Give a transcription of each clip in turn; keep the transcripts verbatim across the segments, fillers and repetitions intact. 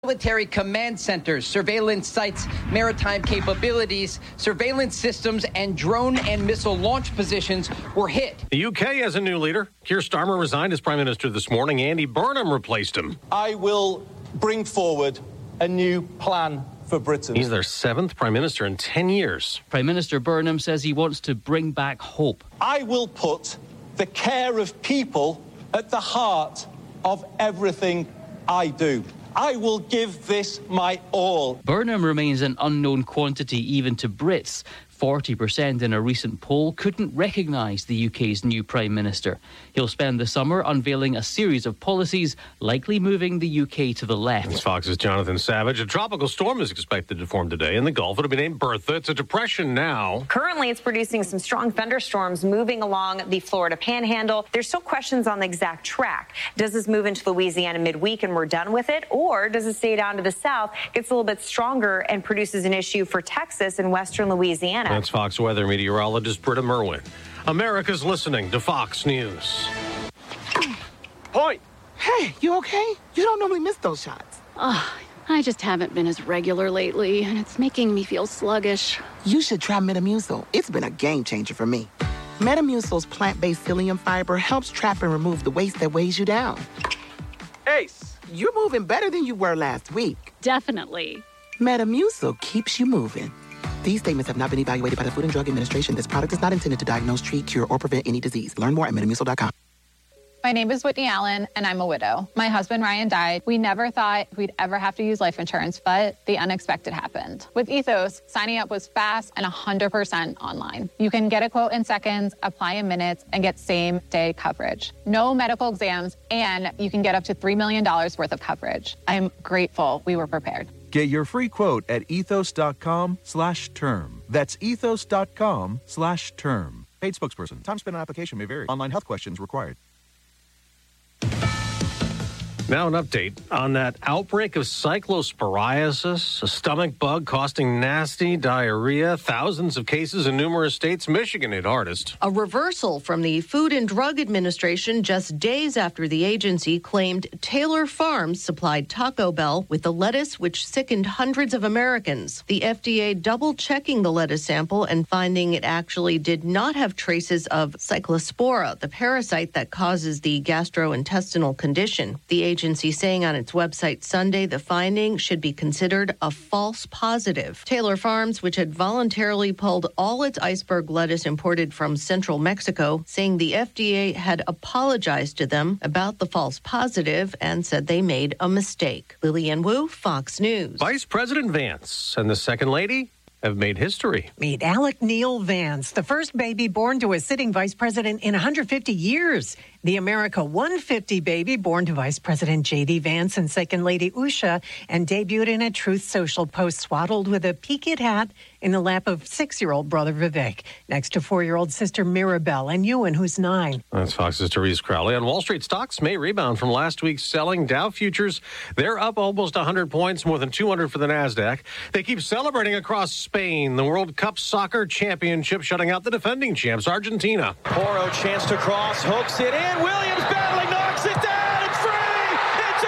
Military command centers, surveillance sites, maritime capabilities, surveillance systems, and drone and missile launch positions were hit. The U K has a new leader. Keir Starmer resigned as Prime Minister this morning. Andy Burnham replaced him. I will bring forward a new plan for Britain. He's their seventh Prime Minister in ten years. Prime Minister Burnham says he wants to bring back hope. I will put the care of people at the heart of everything I do. I will give this my all. Burnham remains an unknown quantity even to Brits. forty percent in a recent poll couldn't recognise the U K's new Prime Minister. He'll spend the summer unveiling a series of policies, likely moving the U K to the left. It's Fox's Jonathan Savage. A tropical storm is expected to form today in the Gulf. It'll be named Bertha. It's a depression now. Currently, it's producing some strong thunderstorms moving along the Florida Panhandle. There's still questions on the exact track. Does this move into Louisiana midweek and we're done with it? Or does it stay down to the south, gets a little bit stronger, and produces an issue for Texas and western Louisiana? That's Fox weather meteorologist Britta Merwin. America's listening to Fox News. Point. Hey, you okay? You don't normally miss those shots. Oh, I just haven't been as regular lately, and it's making me feel sluggish. You should try Metamucil. It's been a game changer for me. Metamucil's plant-based psyllium fiber helps trap and remove the waste that weighs you down. Ace. You're moving better than you were last week. Definitely. Metamucil keeps you moving. These statements have not been evaluated by the Food and Drug Administration. This product is not intended to diagnose, treat, cure, or prevent any disease. Learn more at metamucil dot com. My name is Whitney Allen, and I'm a widow. My husband, Ryan, died. We never thought we'd ever have to use life insurance, but the unexpected happened. With Ethos, signing up was fast and one hundred percent online. You can get a quote in seconds, apply in minutes, and get same-day coverage. No medical exams, and you can get up to three million dollars worth of coverage. I'm grateful we were prepared. Get your free quote at ethos.com slash term. That's ethos.com slash term. Paid spokesperson. Time spent on application may vary. Online health questions required. Now an update on that outbreak of cyclosporiasis, a stomach bug costing nasty diarrhea, thousands of cases in numerous states. Michigan hit hardest. A reversal from the Food and Drug Administration just days after the agency claimed Taylor Farms supplied Taco Bell with the lettuce which sickened hundreds of Americans. The F D A double-checking the lettuce sample and finding it actually did not have traces of Cyclospora, the parasite that causes the gastrointestinal condition. The agency agency saying on its website Sunday the finding should be considered a false positive. Taylor Farms, which had voluntarily pulled all its iceberg lettuce imported from central Mexico, saying the F D A had apologized to them about the false positive and said they made a mistake. Lillian Wu, Fox News. Vice President Vance and the Second Lady have made history. Meet Alec Neil Vance, the first baby born to a sitting vice president in one hundred fifty years. The America one fifty baby born to Vice President J D. Vance and Second Lady Usha, and debuted in a Truth Social post swaddled with a peaked hat in the lap of six-year-old brother Vivek, next to four-year-old sister Mirabelle and Ewan, who's nine. That's Fox's Therese Crowley. On Wall Street, stocks may rebound from last week's selling. Dow futures, they're up almost one hundred points, more than two hundred for the NASDAQ. They keep celebrating across Spain. The World Cup Soccer Championship shutting out the defending champs, Argentina. Porro chance to cross, hooks it in. Williams battling, knocks it down. It's free. It's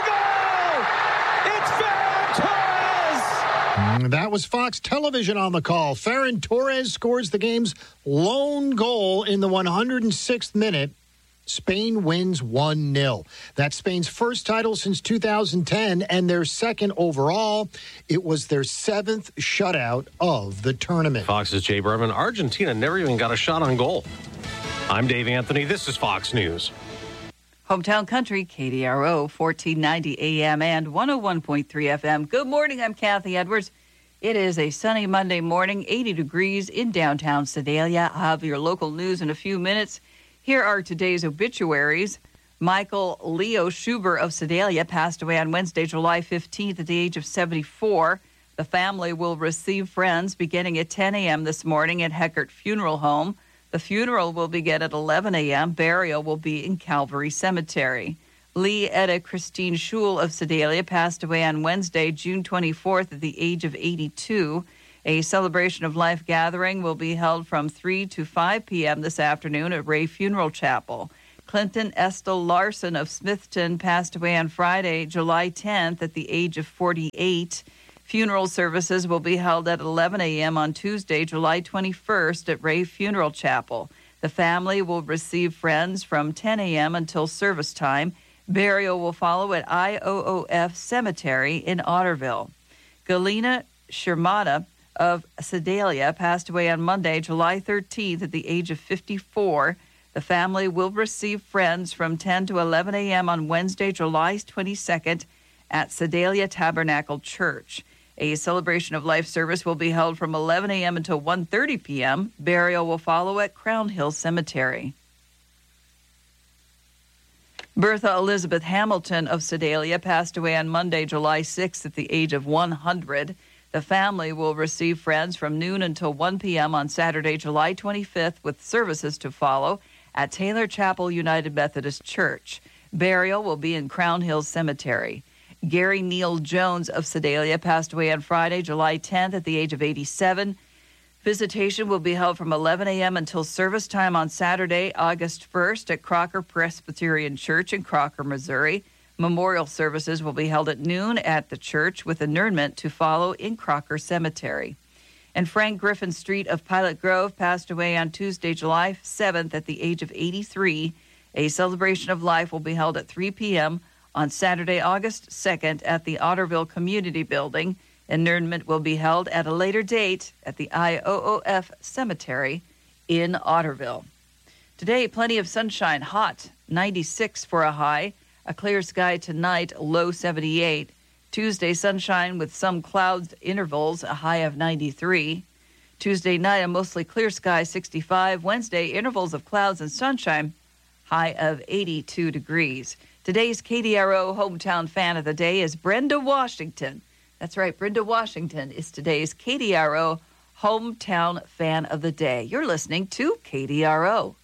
a goal. It's Ferran Torres. That was Fox Television on the call. Ferran Torres scores the game's lone goal in the one hundred sixth minute. Spain wins one nil. That's Spain's first title since two thousand ten and their second overall. It was their seventh shutout of the tournament. Fox's Jay Berman. Argentina never even got a shot on goal. I'm Dave Anthony. This is Fox News. Hometown Country, K D R O, fourteen ninety A M and one oh one point three F M. Good morning. I'm Kathy Edwards. It is a sunny Monday morning, eighty degrees in downtown Sedalia. I'll have your local news in a few minutes. Here are today's obituaries. Michael Leo Schuber of Sedalia passed away on Wednesday, July fifteenth at the age of seventy-four. The family will receive friends beginning at ten a.m. this morning at Heckert Funeral Home. The funeral will begin at eleven a.m. Burial will be in Calvary Cemetery. Lee Etta Christine Schul of Sedalia passed away on Wednesday, June twenty-fourth at the age of eighty-two. A celebration of life gathering will be held from three to five p.m. this afternoon at Ray Funeral Chapel. Clinton Estelle Larson of Smithton passed away on Friday, July tenth, at the age of forty-eight. Funeral services will be held at eleven a.m. on Tuesday, July twenty-first at Ray Funeral Chapel. The family will receive friends from ten a.m. until service time. Burial will follow at I O O F Cemetery in Otterville. Galina Shermata of Sedalia passed away on Monday, July thirteenth, at the age of fifty-four. The family will receive friends from ten to eleven a.m. on Wednesday, July twenty-second at Sedalia Tabernacle Church. A celebration of life service will be held from eleven a.m. until one thirty p.m. Burial will follow at Crown Hill Cemetery. Bertha Elizabeth Hamilton of Sedalia passed away on Monday, July sixth, at the age of one hundred. The family will receive friends from noon until one p.m. on Saturday, July twenty-fifth, with services to follow at Taylor Chapel United Methodist Church. Burial will be in Crown Hill Cemetery. Gary Neal Jones of Sedalia passed away on Friday, July tenth, at the age of eighty-seven. Visitation will be held from eleven a.m. until service time on Saturday, August first, at Crocker Presbyterian Church in Crocker, Missouri. Memorial services will be held at noon at the church, with annulment to follow in Crocker Cemetery. And Frank Griffin Street of Pilot Grove passed away on Tuesday, July seventh, at the age of eighty-three. A celebration of life will be held at three p.m. on Saturday, August second, at the Otterville Community Building. Interment will be held at a later date at the I O O F Cemetery in Otterville. Today, plenty of sunshine, hot, ninety-six for a high. A clear sky tonight, low seventy-eight. Tuesday, sunshine with some clouds intervals, a high of ninety-three. Tuesday night, a mostly clear sky, sixty-five. Wednesday, intervals of clouds and sunshine, high of eighty-two degrees. Today's K D R O Hometown Fan of the Day is Brenda Washington. That's right, Brenda Washington is today's K D R O Hometown Fan of the Day. You're listening to K D R O.